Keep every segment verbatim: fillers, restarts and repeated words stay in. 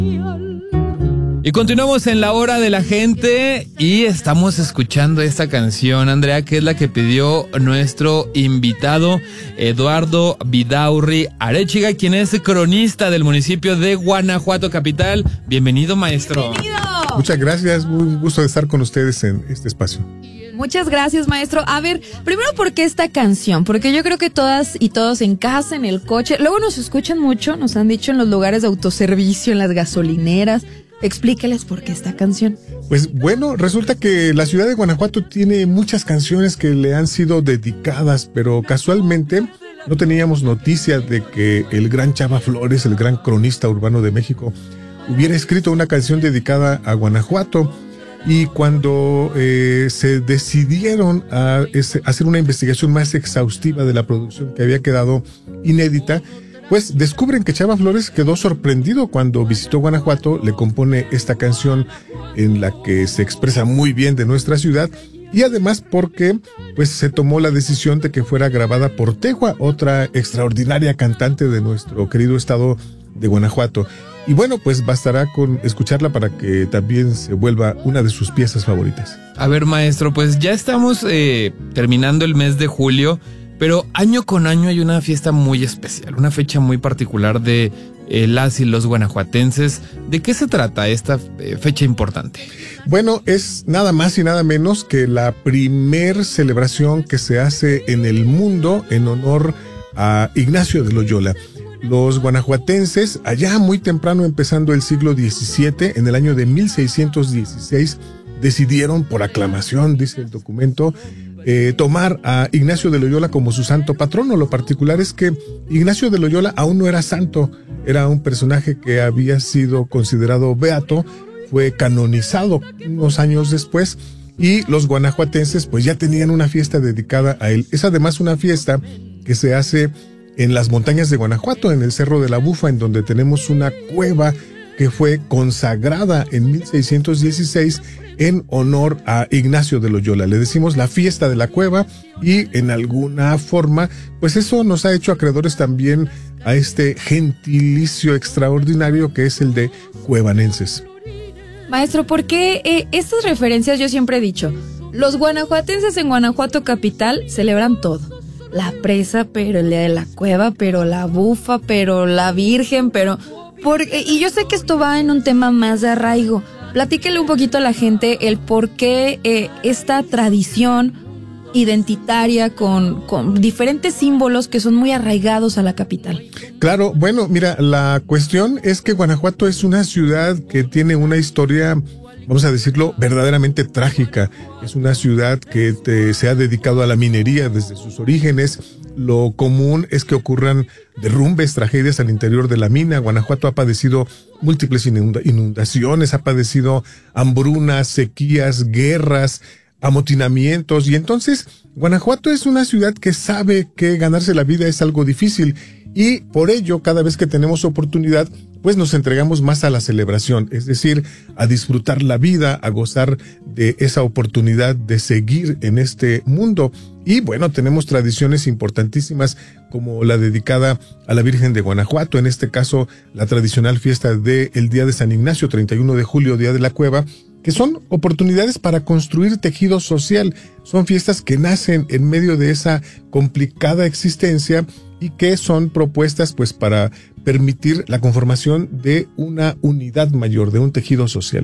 Y continuamos en la hora de la gente y estamos escuchando esta canción, Andrea, que es la que pidió nuestro invitado Eduardo Vidaurri Arechiga, quien es cronista del municipio de Guanajuato capital. Bienvenido, maestro. Bienvenido. Muchas gracias, un gusto de estar con ustedes en este espacio. Muchas gracias, maestro. A ver, primero, ¿por qué esta canción? Porque yo creo que todas y todos en casa, en el coche, luego nos escuchan mucho, nos han dicho en los lugares de autoservicio, en las gasolineras. Explíqueles por qué esta canción. Pues bueno, resulta que la ciudad de Guanajuato tiene muchas canciones que le han sido dedicadas, pero casualmente no teníamos noticia de que el gran Chava Flores, el gran cronista urbano de México, hubiera escrito una canción dedicada a Guanajuato. Y cuando eh, se decidieron a ese, hacer una investigación más exhaustiva de la producción que había quedado inédita, pues descubren que Chava Flores quedó sorprendido cuando visitó Guanajuato, le compone esta canción en la que se expresa muy bien de nuestra ciudad, y además porque pues se tomó la decisión de que fuera grabada por Tegua, otra extraordinaria cantante de nuestro querido estado de Guanajuato. Y bueno, pues bastará con escucharla para que también se vuelva una de sus piezas favoritas. A ver, maestro, pues ya estamos eh, terminando el mes de julio, pero año con año hay una fiesta muy especial, una fecha muy particular de eh, las y los guanajuatenses. ¿De qué se trata esta eh, fecha importante? Bueno, es nada más y nada menos que la primer celebración que se hace en el mundo en honor a Ignacio de Loyola. Los guanajuatenses, allá muy temprano, empezando el siglo diecisiete, en el año de mil seiscientos dieciséis, decidieron por aclamación, dice el documento, eh, tomar a Ignacio de Loyola como su santo patrono. Lo particular es que Ignacio de Loyola aún no era santo, era un personaje que había sido considerado beato, fue canonizado unos años después, y los guanajuatenses pues ya tenían una fiesta dedicada a él. Es además una fiesta que se hace en las montañas de Guanajuato, en el Cerro de la Bufa, en donde tenemos una cueva que fue consagrada en mil seiscientos dieciséis en honor a Ignacio de Loyola. Le decimos la fiesta de la cueva, y en alguna forma, pues eso nos ha hecho acreedores también a este gentilicio extraordinario que es el de cuevanenses. Maestro, ¿por qué eh, estas referencias? Yo siempre he dicho, los guanajuatenses en Guanajuato capital celebran todo. La presa, pero el día de la cueva, pero la bufa, pero la virgen, pero... Por, y yo sé que esto va en un tema más de arraigo. Platíquele un poquito a la gente el por qué eh, esta tradición identitaria con, con diferentes símbolos que son muy arraigados a la capital. Claro, bueno, mira, la cuestión es que Guanajuato es una ciudad que tiene una historia, vamos a decirlo, verdaderamente trágica. Es una ciudad que te, se ha dedicado a la minería desde sus orígenes. Lo común es que ocurran derrumbes, tragedias al interior de la mina. Guanajuato ha padecido múltiples inunda- inundaciones, ha padecido hambrunas, sequías, guerras, amotinamientos, y entonces Guanajuato es una ciudad que sabe que ganarse la vida es algo difícil, y por ello cada vez que tenemos oportunidad pues nos entregamos más a la celebración, es decir, a disfrutar la vida, a gozar de esa oportunidad de seguir en este mundo. Y bueno, tenemos tradiciones importantísimas como la dedicada a la Virgen de Guanajuato, en este caso la tradicional fiesta del Día de San Ignacio, treinta y uno de julio, Día de la Cueva, que son oportunidades para construir tejido social. Son fiestas que nacen en medio de esa complicada existencia y que son propuestas pues para permitir la conformación de una unidad mayor, de un tejido social.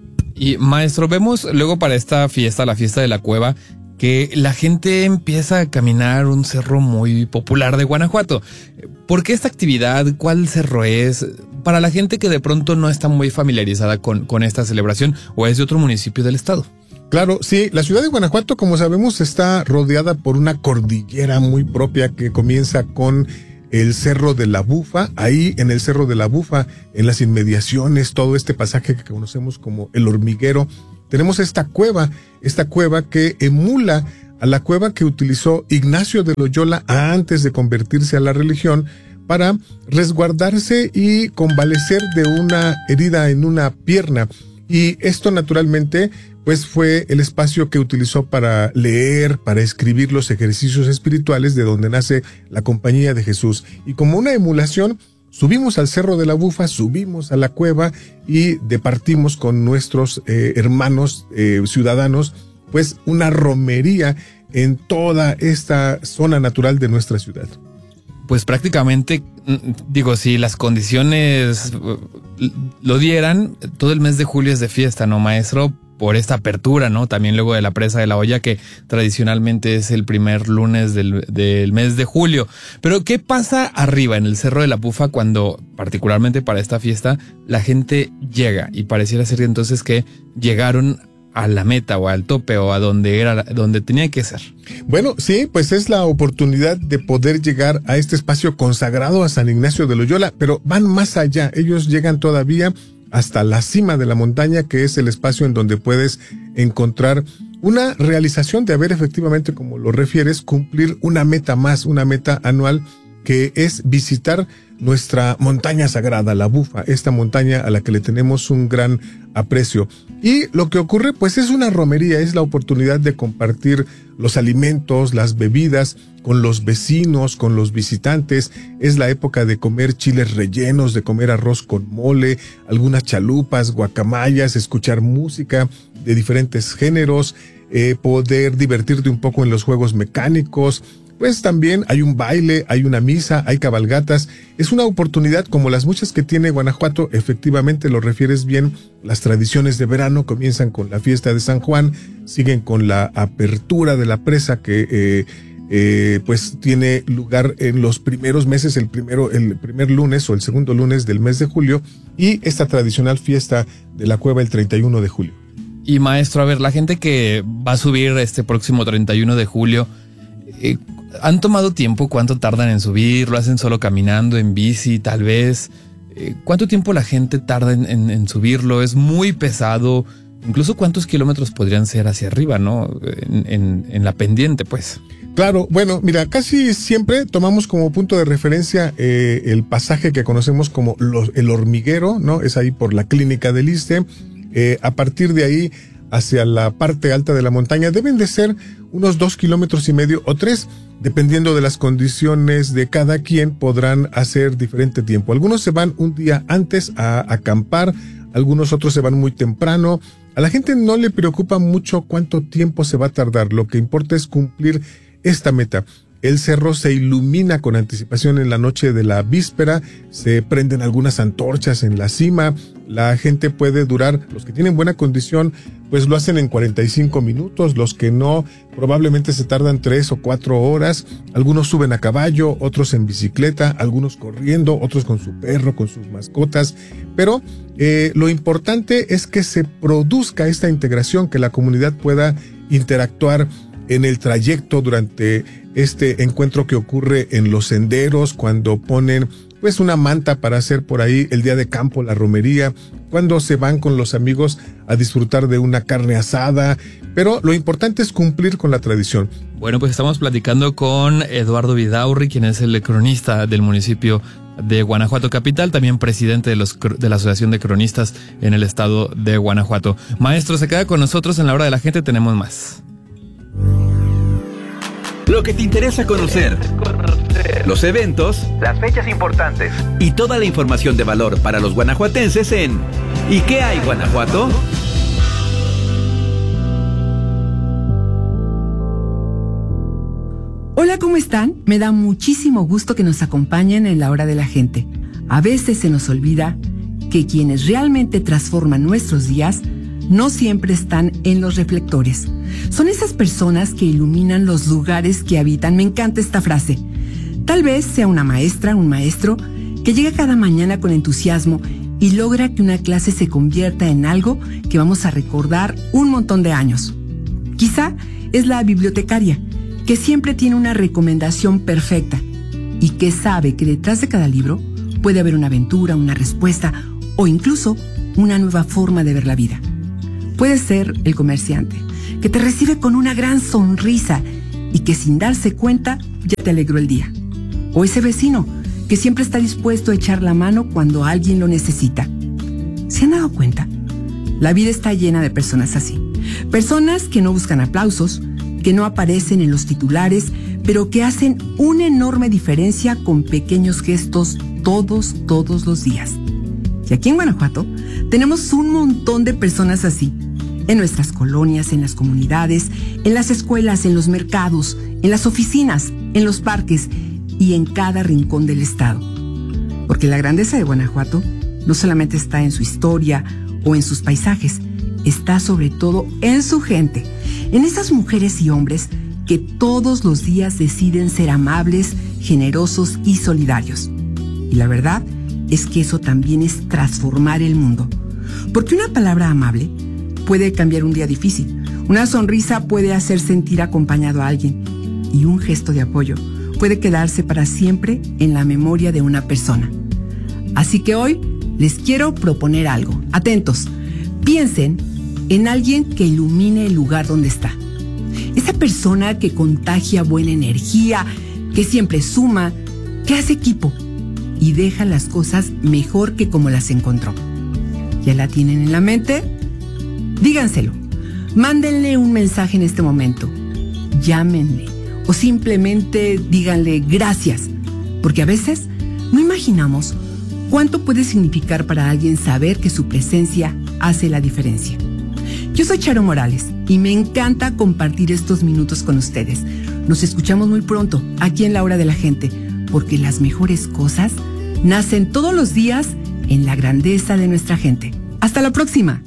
Y maestro, vemos luego para esta fiesta, la fiesta de la cueva, que la gente empieza a caminar un cerro muy popular de Guanajuato. ¿Por qué esta actividad? ¿Cuál cerro es? Para la gente que de pronto no está muy familiarizada con, con esta celebración o es de otro municipio del estado. Claro, sí, la ciudad de Guanajuato, como sabemos, está rodeada por una cordillera muy propia que comienza con el Cerro de la Bufa. Ahí en el Cerro de la Bufa, en las inmediaciones, todo este pasaje que conocemos como el Hormiguero, tenemos esta cueva, esta cueva que emula a la cueva que utilizó Ignacio de Loyola antes de convertirse a la religión para resguardarse y convalecer de una herida en una pierna. Y esto naturalmente pues fue el espacio que utilizó para leer, para escribir los ejercicios espirituales de donde nace la Compañía de Jesús. Y como una emulación, subimos al Cerro de la Bufa, subimos a la cueva y departimos con nuestros eh, hermanos eh, ciudadanos, pues una romería en toda esta zona natural de nuestra ciudad. Pues prácticamente, digo, si las condiciones lo dieran, todo el mes de julio es de fiesta, ¿no, maestro? Por esta apertura, ¿no? También luego de la Presa de la Hoya, que tradicionalmente es el primer lunes del, del mes de julio. Pero, ¿qué pasa arriba en el Cerro de la Bufa cuando, particularmente para esta fiesta, la gente llega? Y pareciera ser entonces que llegaron a la meta o al tope o a donde era, donde tenía que ser. Bueno, sí, pues es la oportunidad de poder llegar a este espacio consagrado a San Ignacio de Loyola, pero van más allá. Ellos llegan todavía hasta la cima de la montaña, que es el espacio en donde puedes encontrar una realización de haber efectivamente, como lo refieres, cumplir una meta más, una meta anual, que es visitar nuestra montaña sagrada, la Bufa, esta montaña a la que le tenemos un gran aprecio. Y lo que ocurre, pues es una romería, es la oportunidad de compartir los alimentos, las bebidas con los vecinos, con los visitantes. Es la época de comer chiles rellenos, de comer arroz con mole, algunas chalupas, guacamayas, escuchar música de diferentes géneros, eh, poder divertirte un poco en los juegos mecánicos. Pues también hay un baile, hay una misa, hay cabalgatas. Es una oportunidad como las muchas que tiene Guanajuato. Efectivamente, lo refieres bien. Las tradiciones de verano comienzan con la fiesta de San Juan, siguen con la apertura de la presa que eh, eh, pues tiene lugar en los primeros meses, el primero, el primer lunes o el segundo lunes del mes de julio, y esta tradicional fiesta de la cueva el treinta y uno de julio. Y maestro, a ver, la gente que va a subir este próximo treinta y uno de julio, eh, ¿han tomado tiempo? ¿Cuánto tardan en subir? ¿Lo hacen solo caminando, en bici, tal vez? Eh, ¿Cuánto tiempo la gente tarda en, en, en subirlo? ¿Es muy pesado? Incluso ¿cuántos kilómetros podrían ser hacia arriba, no? En, en, en la pendiente, pues. Claro, bueno, mira, casi siempre tomamos como punto de referencia eh, el pasaje que conocemos como los, el hormiguero, ¿no? Es ahí por la Clínica del Iste. Eh, a partir de ahí, hacia la parte alta de la montaña, deben de ser unos dos kilómetros y medio o tres, dependiendo de las condiciones de cada quien, podrán hacer diferente tiempo. Algunos se van un día antes a acampar, algunos otros se van muy temprano. A la gente no le preocupa mucho cuánto tiempo se va a tardar, lo que importa es cumplir esta meta. El cerro se ilumina con anticipación en la noche de la víspera, se prenden algunas antorchas en la cima, la gente puede durar, los que tienen buena condición, pues lo hacen en cuarenta y cinco minutos, los que no, probablemente se tardan tres o cuatro horas, algunos suben a caballo, otros en bicicleta, algunos corriendo, otros con su perro, con sus mascotas, pero eh, lo importante es que se produzca esta integración, que la comunidad pueda interactuar en el trayecto durante este encuentro que ocurre en los senderos, cuando ponen pues una manta para hacer por ahí el día de campo, la romería, cuando se van con los amigos a disfrutar de una carne asada, pero lo importante es cumplir con la tradición. Bueno, pues estamos platicando con Eduardo Vidaurri, quien es el cronista del municipio de Guanajuato Capital, también presidente de, los, de la Asociación de Cronistas en el estado de Guanajuato. Maestro, se queda con nosotros en la hora de la gente, tenemos más. Lo que te interesa conocer, los eventos, las fechas importantes y toda la información de valor para los guanajuatenses en ¿Y qué hay, Guanajuato? Hola, ¿cómo están? Me da muchísimo gusto que nos acompañen en la hora de la gente. A veces se nos olvida que quienes realmente transforman nuestros días no siempre están en los reflectores. Son esas personas que iluminan los lugares que habitan. Me encanta esta frase. Tal vez sea una maestra, un maestro, que llega cada mañana con entusiasmo y logra que una clase se convierta en algo que vamos a recordar un montón de años. Quizá es la bibliotecaria, que siempre tiene una recomendación perfecta y que sabe que detrás de cada libro puede haber una aventura, una respuesta o incluso una nueva forma de ver la vida. Puede ser el comerciante, que te recibe con una gran sonrisa y que sin darse cuenta ya te alegró el día. O ese vecino, que siempre está dispuesto a echar la mano cuando alguien lo necesita. ¿Se han dado cuenta? La vida está llena de personas así. Personas que no buscan aplausos, que no aparecen en los titulares, pero que hacen una enorme diferencia con pequeños gestos todos, todos los días. Y aquí en Guanajuato tenemos un montón de personas así. En nuestras colonias, en las comunidades, en las escuelas, en los mercados, en las oficinas, en los parques y en cada rincón del estado. Porque la grandeza de Guanajuato no solamente está en su historia o en sus paisajes, está sobre todo en su gente, en esas mujeres y hombres que todos los días deciden ser amables, generosos y solidarios. Y la verdad es que eso también es transformar el mundo. Porque una palabra amable puede cambiar un día difícil. Una sonrisa puede hacer sentir acompañado a alguien. Y un gesto de apoyo puede quedarse para siempre en la memoria de una persona. Así que hoy les quiero proponer algo. Atentos. Piensen en alguien que ilumine el lugar donde está. Esa persona que contagia buena energía, que siempre suma, que hace equipo y deja las cosas mejor que como las encontró. ¿Ya la tienen en la mente? Díganselo. Mándenle un mensaje en este momento. Llámenle o simplemente díganle gracias, porque a veces no imaginamos cuánto puede significar para alguien saber que su presencia hace la diferencia. Yo soy Charo Morales y me encanta compartir estos minutos con ustedes. Nos escuchamos muy pronto aquí en La Hora de la Gente, porque las mejores cosas nacen todos los días en la grandeza de nuestra gente. ¡Hasta la próxima!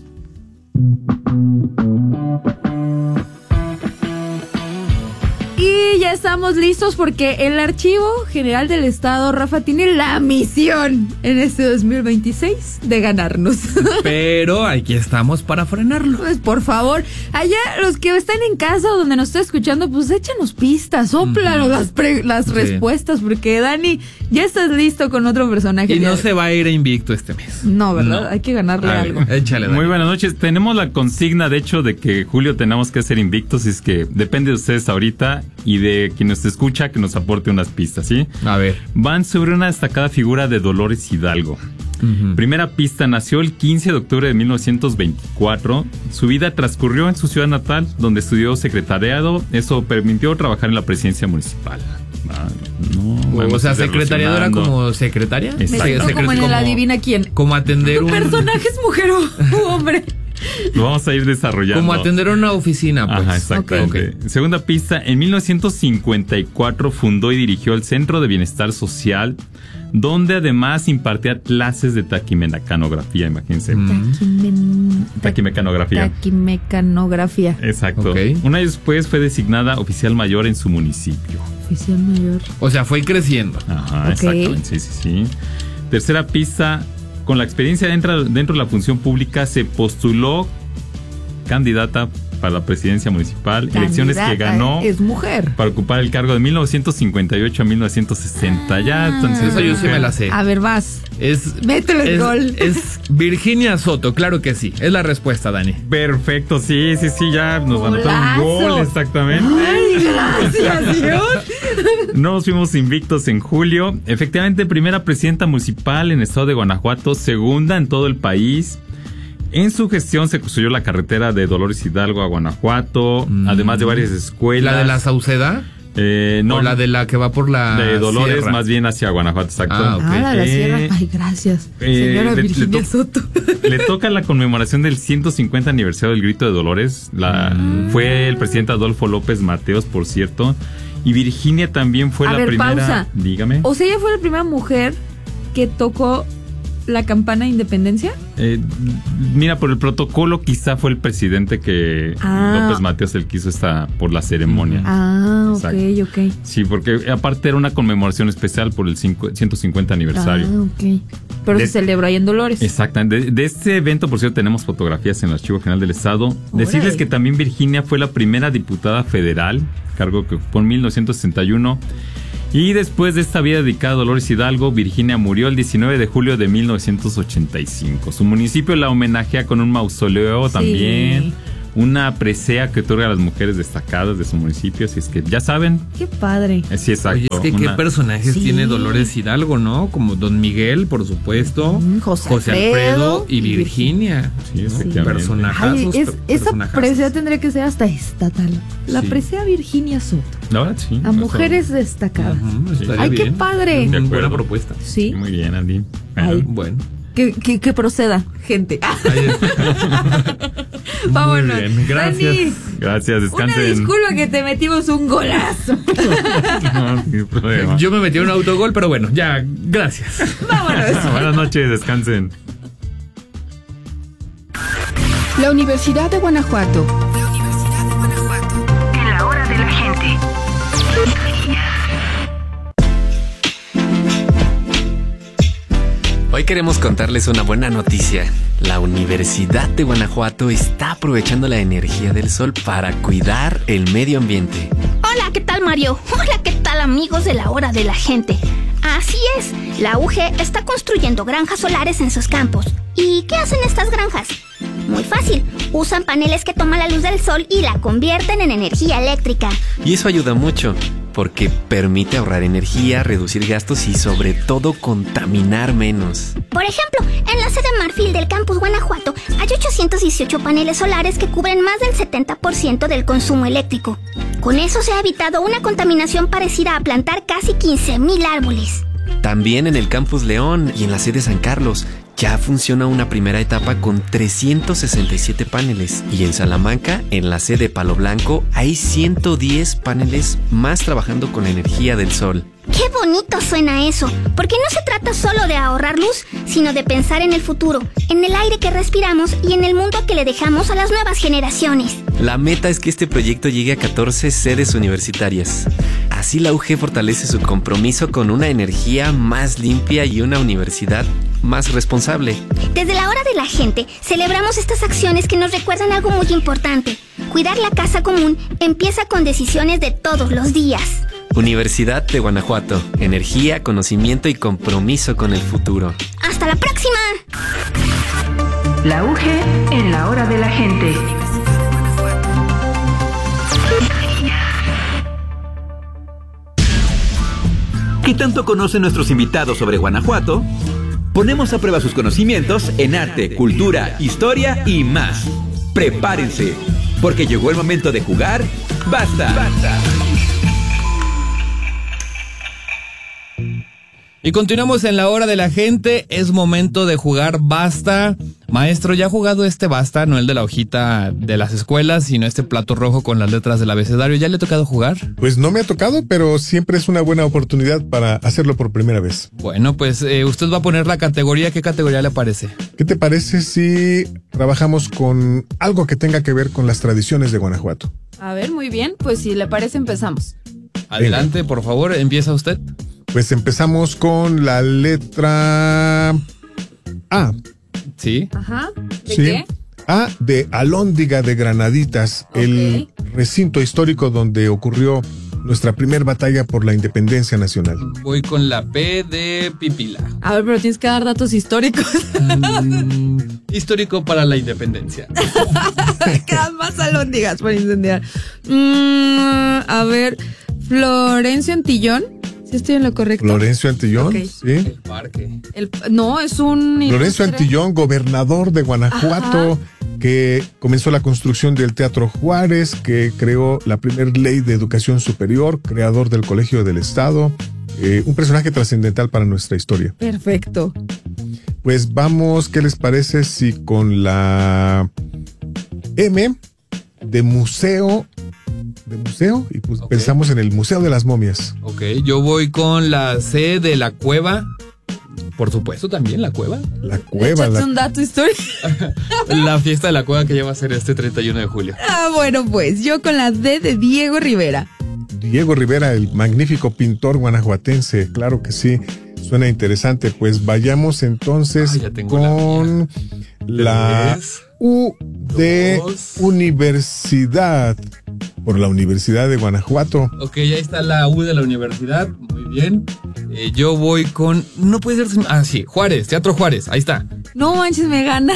Y ya estamos listos porque el Archivo General del Estado, Rafa, tiene la misión en este dos mil veintiséis de ganarnos. Pero aquí estamos para frenarlo. Pues por favor, allá los que están en casa o donde nos está escuchando, pues échanos pistas, sóplanos uh-huh. las, pre- las sí. respuestas, porque Dani, ya estás listo con otro personaje. Y no se va a ir a invicto este mes. No, ¿verdad? No. Hay que ganarle a algo. Ver, échale, Dani. Muy buenas noches. Tenemos la consigna, de hecho, de que Julio tenemos que ser invictos, y es que depende de ustedes ahorita y de quien nos escucha que nos aporte unas pistas, ¿sí? A ver. Van sobre una destacada figura de Dolores Hidalgo. Uh-huh. Primera pista, nació el quince de octubre de mil novecientos veinticuatro. Su vida transcurrió en su ciudad natal, donde estudió secretariado. Eso permitió trabajar en la presidencia municipal. Ah, no, o sea, secretariado era como secretaria. Exacto. Me siento como en el adivina quién. Como atender ¿Tu un... personaje es mujer o hombre? Lo vamos a ir desarrollando. Como atender una oficina, pues. Ajá, exactamente. Okay. Segunda pista, en mil novecientos cincuenta y cuatro fundó y dirigió el Centro de Bienestar Social, donde además impartía clases de taquimecanografía, imagínense. Mm. Taquimen... Taquimecanografía. Taquimecanografía. Exacto. Okay. Un año después fue designada oficial mayor en su municipio. Oficial mayor. O sea, fue creciendo. Ajá, okay. Exactamente. Sí, sí, sí. Tercera pista, con la experiencia dentro, dentro de la función pública, se postuló candidata para la presidencia municipal, candidata, elecciones que ganó es mujer para ocupar el cargo de mil novecientos cincuenta y ocho a mil novecientos sesenta. Ah, ya, entonces eso yo sí me la sé. A ver, vas. Es, Métele el es, gol. Es Virginia Soto, claro que sí. Es la respuesta, Dani. Perfecto, sí, sí, sí, ya nos van a dar un gol, exactamente. Ay, gracias, Dios. Nos fuimos invictos en julio. Efectivamente, primera presidenta municipal en el estado de Guanajuato, segunda en todo el país. En su gestión se construyó la carretera de Dolores Hidalgo a Guanajuato, mm. además de varias escuelas. ¿La de la Sauceda? Eh, no. ¿O la de la que va por la de Dolores, sierra? Más bien hacia Guanajuato, exacto. Ah, okay. ah la de la eh, sierra. Ay, gracias. Eh, Señora le, Virginia le to- Soto. Le toca la conmemoración del ciento cincuenta aniversario del Grito de Dolores. La, mm. Fue el presidente Adolfo López Mateos, por cierto. Y Virginia también fue A la ver, primera. Pausa. Dígame. O sea, ella fue la primera mujer que tocó la campana de independencia. Eh, mira, por el protocolo quizá fue el presidente que ah. López Mateos el quiso esta por la ceremonia. Ah, Exacto. ok, ok. Sí, porque aparte era una conmemoración especial por el cinco, ciento cincuenta aniversario. Ah, ok. Pero de, se celebró ahí en Dolores. Exactamente. De, de este evento, por cierto, tenemos fotografías en el Archivo General del Estado. Órale. Decirles que también Virginia fue la primera diputada federal, cargo que ocupó en mil novecientos sesenta y uno. Y después de esta vida dedicada a Dolores Hidalgo, Virginia murió el diecinueve de julio de mil novecientos ochenta y cinco. Su municipio la homenajea con un mausoleo sí. también, una presea que otorga a las mujeres destacadas de su municipio. Así es que ya saben. Qué padre. Sí, exacto. Oye, es que una... qué personajes sí. tiene Dolores Hidalgo, ¿no? Como Don Miguel, por supuesto, mm, José, José Alfredo y Virginia. Sí, ¿no? sí. Personajazos. Ay, es, esa presea tendría que ser hasta estatal. La sí. presea Virginia Soto. La verdad, sí. A mujeres destacadas. Uh-huh, sí. ¡Ay, bien. qué padre! De Buena acuerdo. propuesta. Sí. Sí, muy bien, Andy. Ay. Bueno. Que, que, que proceda, gente. Ahí está. Vámonos. Muy bien, gracias. Dani, Gracias, una descansen. disculpa que te metimos un golazo. No, sin problema. Yo me metí en un autogol, pero bueno, ya, gracias. Vámonos. Buenas noches, descansen. La Universidad de Guanajuato. En la hora de la gente. Hoy queremos contarles una buena noticia. La Universidad de Guanajuato está aprovechando la energía del sol para cuidar el medio ambiente. Hola, ¿qué tal, Mario? Hola, ¿qué tal, amigos de la hora de la gente? Así es, la U G está construyendo granjas solares en sus campos. ¿Y qué hacen estas granjas? Muy fácil, usan paneles que toman la luz del sol y la convierten en energía eléctrica. Y eso ayuda mucho, porque permite ahorrar energía, reducir gastos y sobre todo contaminar menos. Por ejemplo, en la sede Marfil del campus Guanajuato hay ochocientos dieciocho paneles solares que cubren más del setenta por ciento del consumo eléctrico. Con eso se ha evitado una contaminación parecida a plantar casi quince mil árboles. También en el campus León y en la sede San Carlos ya funciona una primera etapa con trescientos sesenta y siete paneles. Y en Salamanca, en la sede Palo Blanco, hay ciento diez paneles más trabajando con la energía del sol. ¡Qué bonito suena eso! Porque no se trata solo de ahorrar luz, sino de pensar en el futuro, en el aire que respiramos y en el mundo que le dejamos a las nuevas generaciones. La meta es que este proyecto llegue a catorce sedes universitarias. Así la U G fortalece su compromiso con una energía más limpia y una universidad más responsable. Desde la hora de la gente, celebramos estas acciones que nos recuerdan algo muy importante. Cuidar la casa común empieza con decisiones de todos los días. Universidad de Guanajuato. Energía, conocimiento y compromiso con el futuro. ¡Hasta la próxima! La U G en la hora de la gente. ¿Qué tanto conocen nuestros invitados sobre Guanajuato? Ponemos a prueba sus conocimientos en arte, cultura, historia y más. Prepárense, porque llegó el momento de jugar. ¡Basta! ¡Basta! Y continuamos en la hora de la gente. Es momento de jugar Basta. Maestro, ¿ya ha jugado este Basta? No el de la hojita de las escuelas, sino este plato rojo con las letras del abecedario. ¿Ya le ha tocado jugar? Pues no me ha tocado, pero siempre es una buena oportunidad para hacerlo por primera vez. Bueno, pues eh, usted va a poner la categoría. ¿Qué categoría le parece? ¿Qué te parece si trabajamos con algo que tenga que ver con las tradiciones de Guanajuato? A ver, muy bien. Pues si le parece, empezamos. Adelante, por favor, empieza usted. Pues empezamos con la letra A. Sí. Ajá. ¿De ¿Sí? qué? A de Alhóndiga de Granaditas, Ok. el recinto histórico donde ocurrió nuestra primer batalla por la independencia nacional. Voy con la P de Pipila. A ver, pero tienes que dar datos históricos. Mm, histórico para la independencia. Quedan más alhóndigas para incendiar. Mm, a ver, Florencio Antillón. ¿Sí estoy en lo correcto? Florencio Antillón, Ok. ¿sí? El parque. El- no, es un... Florencio ilustre- Antillón, gobernador de Guanajuato, que comenzó la construcción del Teatro Juárez, que creó la primera ley de educación superior, creador del Colegio del Estado, eh, un personaje trascendental para nuestra historia. Perfecto. Pues vamos, ¿qué les parece si con la M de museo, de museo, y pues Ok. pensamos en el Museo de las Momias? Ok, yo voy con la C de la cueva. Por supuesto, también la cueva. La cueva, Es la, un dato histórico. La fiesta de la cueva que ya va a ser este treinta y uno de julio. Ah, bueno, pues yo con la D de Diego Rivera. Diego Rivera, el magnífico pintor guanajuatense, claro que sí, suena interesante. Pues vayamos entonces Ah, ya tengo la con la, Tres, U de dos. Universidad, por la Universidad de Guanajuato. Ok, ahí está la U de la universidad. Muy bien. Eh, yo voy con... No puede ser... Ah, sí, Juárez, Teatro Juárez. Ahí está. No manches, me ganas.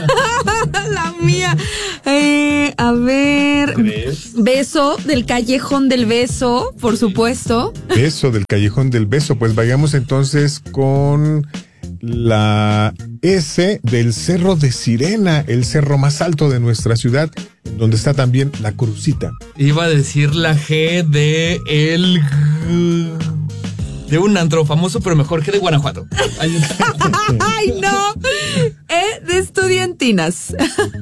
La mía. Eh, a ver. Tres. Beso del Callejón del Beso, por supuesto. Beso del Callejón del Beso. Pues vayamos entonces con la S del Cerro de Sirena, el cerro más alto de nuestra ciudad, donde está también la Crucita. Iba a decir la G de el... de un antro famoso, pero mejor que de Guanajuato. Ay, no. E de estudiantinas.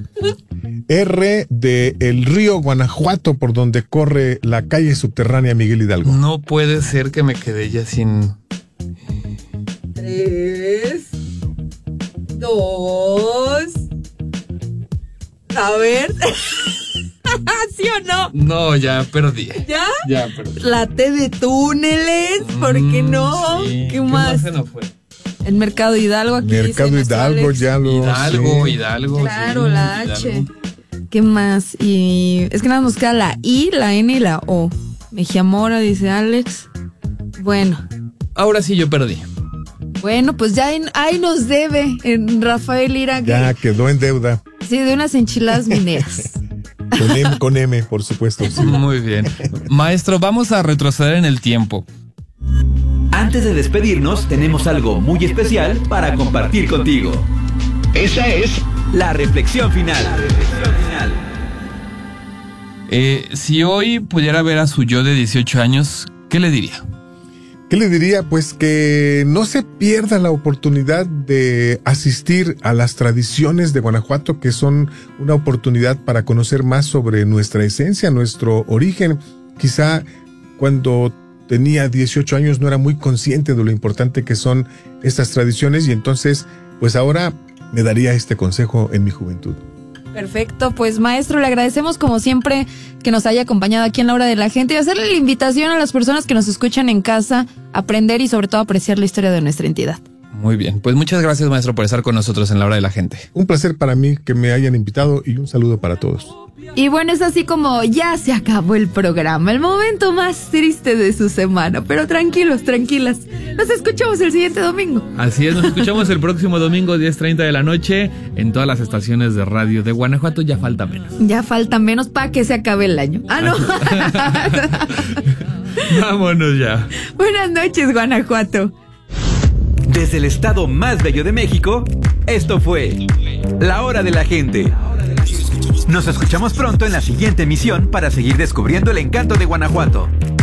R de el río Guanajuato, por donde corre la calle subterránea Miguel Hidalgo. No puede ser que me quedé ya sin... Tres, dos, a ver, ¿sí o no? No, ya perdí. ¿Ya? Ya perdí. La T de túneles, ¿por qué no? Sí. ¿Qué, ¿Qué más? más se nos fue? El Mercado Hidalgo, aquí Mercado dice Hidalgo, Alex. ya lo Hidalgo, sí. Hidalgo. Claro, sí, la H. Hidalgo. ¿Qué más? Y es que nada nos queda la I, la N y la O. Mejía Mora, dice Alex. Bueno. Ahora sí yo perdí. Bueno, pues ya en, ahí nos debe en Rafael Ira. Ya quedó en deuda. Sí, de unas enchiladas mineras. Con M, con M, por supuesto. Sí. Muy bien. Maestro, vamos a retroceder en el tiempo. Antes de despedirnos, tenemos algo muy especial para compartir contigo. Esa es la reflexión final. La reflexión final. Eh, si hoy pudiera ver a su yo de dieciocho años, ¿qué le diría? ¿Qué le diría? Pues que no se pierda la oportunidad de asistir a las tradiciones de Guanajuato, que son una oportunidad para conocer más sobre nuestra esencia, nuestro origen. Quizá cuando tenía dieciocho años no era muy consciente de lo importante que son estas tradiciones y entonces, pues ahora me daría este consejo en mi juventud. Perfecto, pues maestro, le agradecemos como siempre que nos haya acompañado aquí en La Hora de la Gente y hacerle la invitación a las personas que nos escuchan en casa a aprender y sobre todo apreciar la historia de nuestra entidad. Muy bien, pues muchas gracias, maestro, por estar con nosotros en La Hora de la Gente. Un placer para mí que me hayan invitado y un saludo para todos. Y bueno, es así como ya se acabó el programa, el momento más triste de su semana, pero tranquilos, tranquilas, nos escuchamos el siguiente domingo. Así es, nos escuchamos el próximo domingo diez treinta de la noche en todas las estaciones de radio de Guanajuato. Ya falta menos. Ya falta menos para que se acabe el año. Ah, no. Vámonos ya. Buenas noches, Guanajuato. Desde el estado más bello de México, esto fue La Hora de la Gente. Nos escuchamos pronto en la siguiente emisión para seguir descubriendo el encanto de Guanajuato.